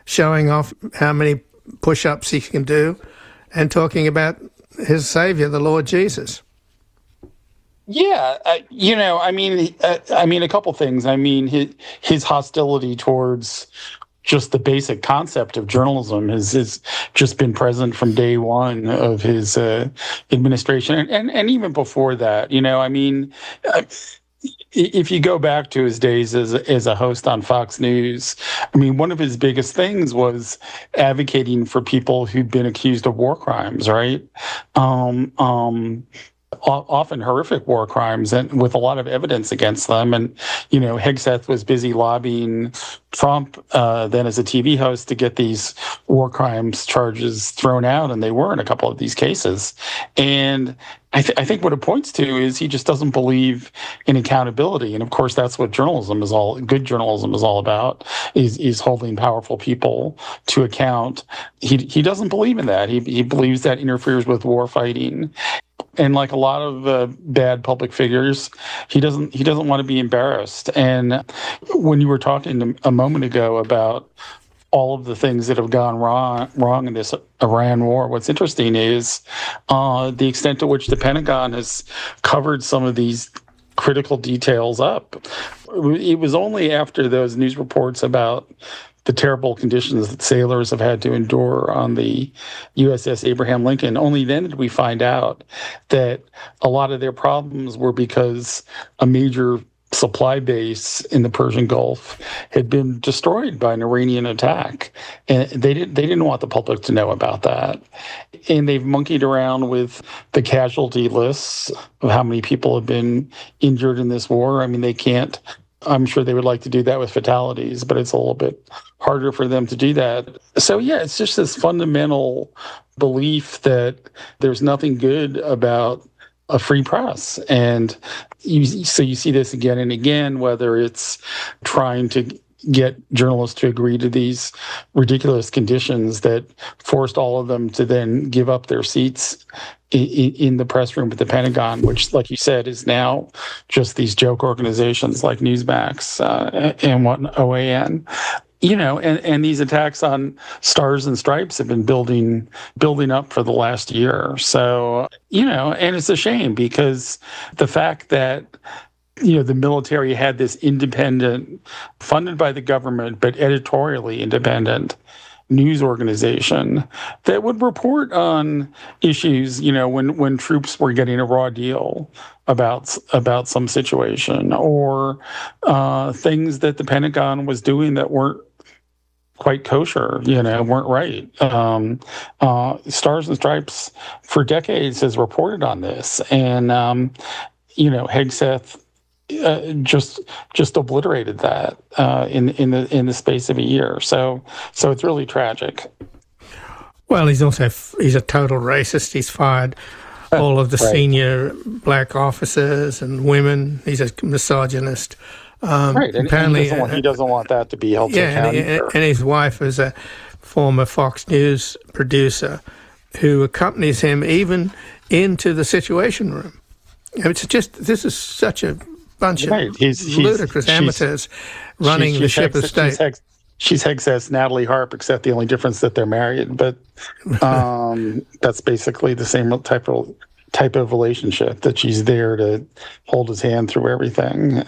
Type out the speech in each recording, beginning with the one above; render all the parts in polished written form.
showing off how many push-ups he can do and talking about his Savior, the Lord Jesus. Yeah, a couple things. I mean, his hostility towards just the basic concept of journalism has just been present from day one of his administration, and even before that. If you go back to his days as a host on Fox News, I mean, one of his biggest things was advocating for people who'd been accused of war crimes, right? Often horrific war crimes, and with a lot of evidence against them. And, Hegseth was busy lobbying Trump then as a TV host to get these war crimes charges thrown out, and they were in a couple of these cases. And I think what it points to is he just doesn't believe in accountability. And of course, that's what good journalism is all about, is holding powerful people to account. He doesn't believe in that. He believes that interferes with war fighting. And like a lot of bad public figures, he doesn't want to be embarrassed. And when you were talking a moment ago about all of the things that have gone wrong in this Iran war, what's interesting is the extent to which the Pentagon has covered some of these critical details up. It was only after those news reports about the terrible conditions that sailors have had to endure on the USS Abraham Lincoln, only then did we find out that a lot of their problems were because a major supply base in the Persian Gulf had been destroyed by an Iranian attack. And they didn't want the public to know about that. And they've monkeyed around with the casualty lists of how many people have been injured in this war. I mean, they can't. I'm sure they would like to do that with fatalities, but it's a little bit harder for them to do that. So, yeah, it's just this fundamental belief that there's nothing good about a free press. And you see this again and again, whether it's trying to get journalists to agree to these ridiculous conditions that forced all of them to then give up their seats in the press room at the Pentagon, which, like you said, is now just these joke organizations like Newsmax and OAN. And these attacks on Stars and Stripes have been building up for the last year. So, and it's a shame because the fact that the military had this independent, funded by the government, but editorially independent news organization that would report on issues, when troops were getting a raw deal about some situation, or things that the Pentagon was doing that weren't quite kosher, weren't right. Stars and Stripes for decades has reported on this, and Hegseth just obliterated that in the space of a year. So it's really tragic. Well, he's a total racist. He's fired all of the senior black officers and women. He's a misogynist. Right, and apparently he doesn't want that to be held to account. And his wife is a former Fox News producer who accompanies him even into the Situation Room. This is such a bunch of ludicrous amateurs running the ship of state. She's Hegseth's Natalie Harp, except the only difference that they're married. But that's basically the same type of relationship, that she's there to hold his hand through everything.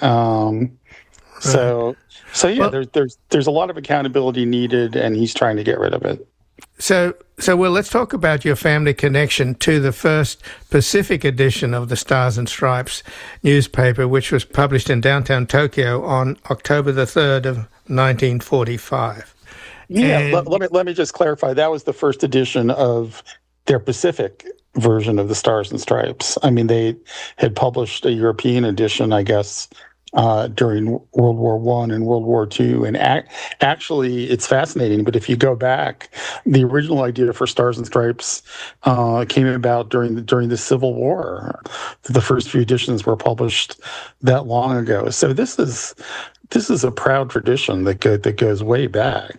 So there's a lot of accountability needed, and he's trying to get rid of it. So let's talk about your family connection to the first Pacific edition of the Stars and Stripes newspaper, which was published in downtown Tokyo on October the 3rd of 1945. Yeah, let me just clarify. That was the first edition of their Pacific version of the Stars and Stripes. I mean, they had published a European edition, I guess, during World War I and World War II. And actually, it's fascinating, but if you go back, the original idea for Stars and Stripes came about during the Civil War. The first few editions were published that long ago. So this is a proud tradition that goes way back.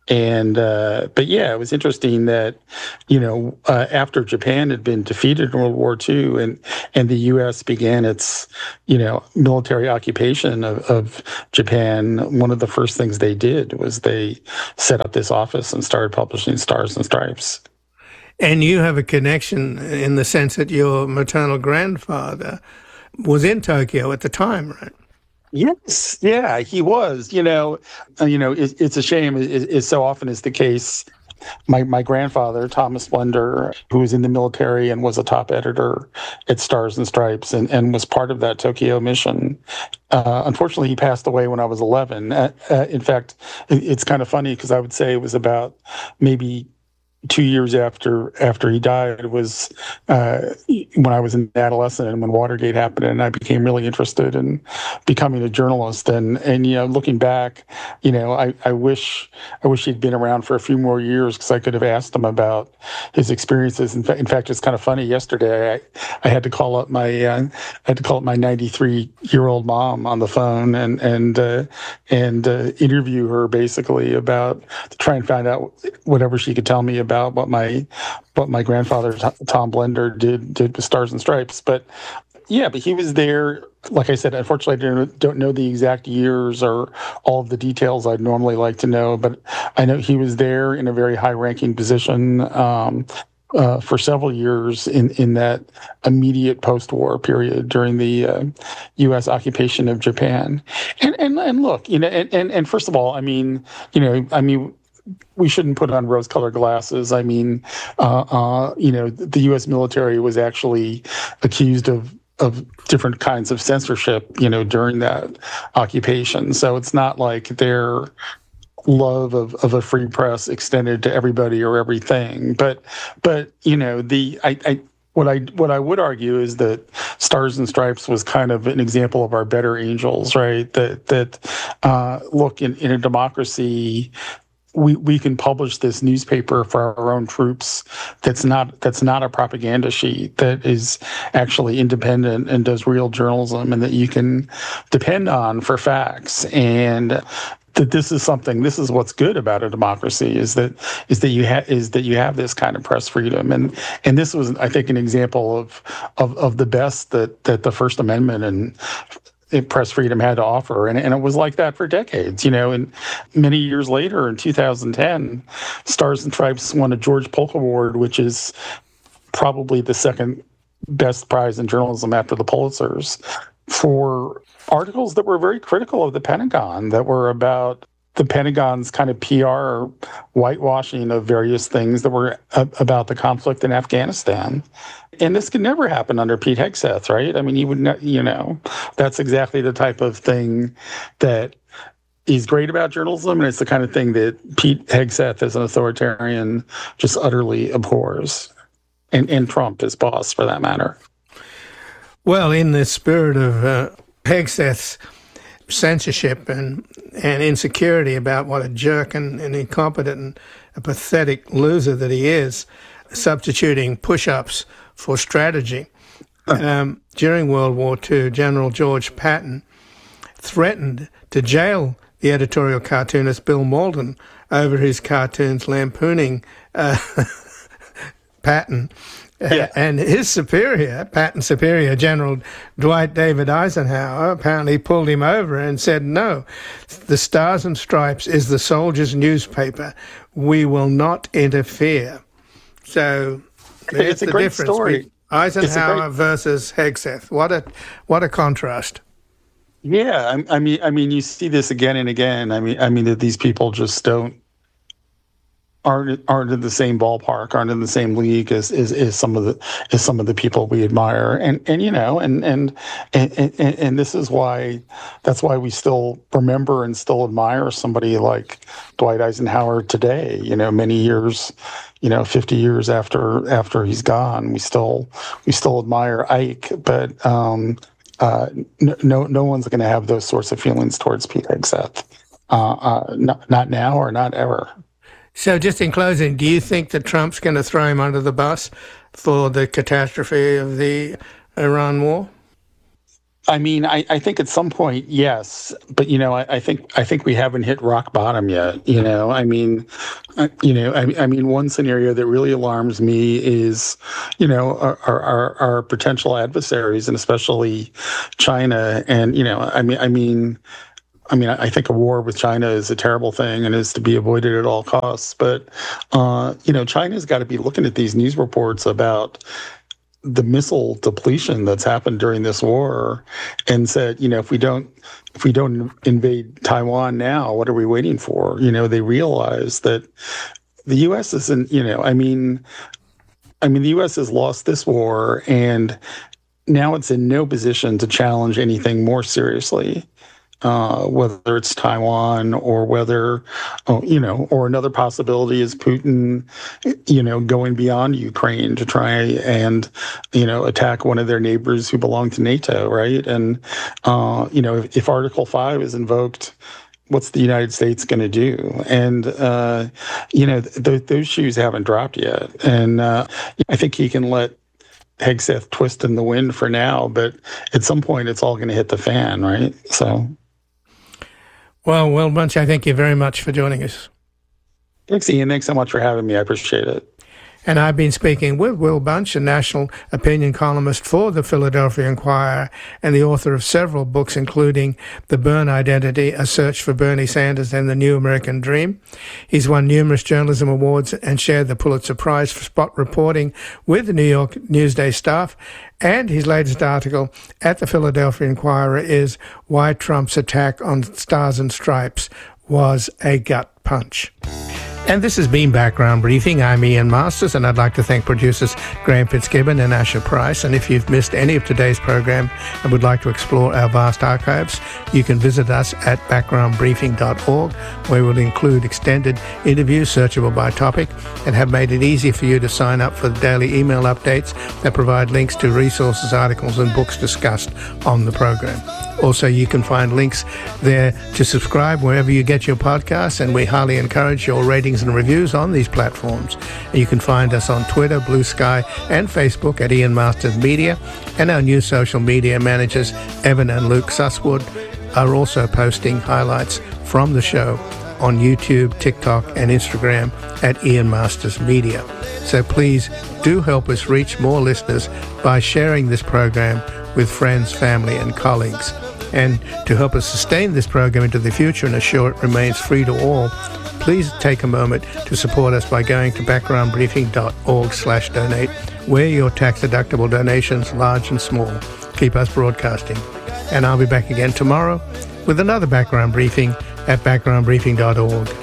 But yeah, it was interesting that, after Japan had been defeated in World War II and the U.S. began its, military occupation of Japan, one of the first things they did was they set up this office and started publishing Stars and Stripes. And you have a connection in the sense that your maternal grandfather was in Tokyo at the time, right? Yes, yeah, he was. It's a shame. It so often is the case. My grandfather, Thomas Blender, who was in the military and was a top editor at Stars and Stripes and was part of that Tokyo mission. Unfortunately, he passed away when I was 11. In fact, it's kind of funny because I would say it was about maybe 2 years after he died was when I was an adolescent and when Watergate happened, and I became really interested in becoming a journalist. And looking back, I wish he'd been around for a few more years because I could have asked him about his experiences. In fact, it's kind of funny. Yesterday, I had to call up my 93-year-old mom on the phone and interview her basically to try and find out whatever she could tell me about what my grandfather Tom Blender did with Stars and Stripes. But he was there. Like I said, unfortunately, I don't know the exact years or all of the details I'd normally like to know. But I know he was there in a very high-ranking position for several years in that immediate post-war period during the U.S. occupation of Japan. And look, and first of all, we shouldn't put on rose-colored glasses. The U.S. military was actually accused of different kinds of censorship, during that occupation. So it's not like their love of a free press extended to everybody or everything. But what I would argue is that Stars and Stripes was kind of an example of our better angels, right? That look, in a democracy, we can publish this newspaper for our own troops that's not a propaganda sheet, that is actually independent and does real journalism and that you can depend on for facts. And that this is what's good about a democracy is that you have this kind of press freedom. And this was, I think, an example of the best that the First Amendment and press freedom had to offer. And it was like that for decades, and many years later in 2010, Stars and Stripes won a George Polk Award, which is probably the second best prize in journalism after the Pulitzers, for articles that were very critical of the Pentagon, that were about the Pentagon's kind of PR whitewashing of various things that were about the conflict in Afghanistan. And this could never happen under Pete Hegseth, right? He would not, that's exactly the type of thing that is great about journalism, and it's the kind of thing that Pete Hegseth, as an authoritarian, just utterly abhors. And Trump, his boss, for that matter. Well, in the spirit of Hegseth's censorship and insecurity about what a jerk and incompetent and a pathetic loser that he is, substituting push-ups for strategy. During World War II, General George Patton threatened to jail the editorial cartoonist Bill Malden over his cartoons lampooning Patton. Yeah. And his superior, Patton's superior, General Dwight David Eisenhower, apparently pulled him over and said, no, the Stars and Stripes is the soldiers' newspaper. We will not interfere. So it's a great story. Eisenhower versus Hegseth. What a contrast. Yeah, I mean, you see this again and again. I mean that these people just aren't in the same ballpark, aren't in the same league as some of the people we admire, and this is why we still remember and still admire somebody like Dwight Eisenhower today. Many years, 50 years after he's gone, we still admire Ike, but no one's going to have those sorts of feelings towards Pete Hegseth, not now or not ever. So just in closing, do you think that Trump's going to throw him under the bus for the catastrophe of the Iran war? I mean, I think at some point, yes, but I think we haven't hit rock bottom yet. I mean, I mean, one scenario that really alarms me is, our potential adversaries, and especially China. And I think a war with China is a terrible thing and is to be avoided at all costs. But China's got to be looking at these news reports about the missile depletion that's happened during this war, and said, if we don't invade Taiwan now, what are we waiting for? They realize that the U.S. isn't. I mean, the U.S. has lost this war, and now it's in no position to challenge anything more seriously. Whether it's Taiwan or whether, or another possibility is Putin, going beyond Ukraine to try and, attack one of their neighbors who belong to NATO, right? And, if Article 5 is invoked, what's the United States going to do? And, those shoes haven't dropped yet. And I think he can let Hegseth twist in the wind for now, but at some point it's all going to hit the fan, right? So... Well, Will Bunch, I thank you very much for joining us. Thanks, Ian. Thanks so much for having me. I appreciate it. And I've been speaking with Will Bunch, a national opinion columnist for the Philadelphia Inquirer and the author of several books, including The Byrne Identity, A Search for Bernie Sanders and the New American Dream. He's won numerous journalism awards and shared the Pulitzer Prize for spot reporting with the New York Newsday staff. And his latest article at the Philadelphia Inquirer is Why Trump's Attack on Stars and Stripes Was a Gut Punch. And this has been Background Briefing. I'm Ian Masters, and I'd like to thank producers Graham Fitzgibbon and Asher Price. And if you've missed any of today's program and would like to explore our vast archives, you can visit us at backgroundbriefing.org, where we'll include extended interviews searchable by topic and have made it easy for you to sign up for the daily email updates that provide links to resources, articles, and books discussed on the program. Also, you can find links there to subscribe wherever you get your podcasts, and we highly encourage your ratings and reviews on these platforms. And you can find us on Twitter, Blue Sky, and Facebook at Ian Masters Media, and our new social media managers, Evan and Luke Susswood, are also posting highlights from the show on YouTube, TikTok, and Instagram at Ian Masters Media. So please do help us reach more listeners by sharing this program with friends, family, and colleagues. And to help us sustain this program into the future and assure it remains free to all, please take a moment to support us by going to backgroundbriefing.org/donate, where your tax-deductible donations, large and small, keep us broadcasting. And I'll be back again tomorrow with another Background Briefing at backgroundbriefing.org.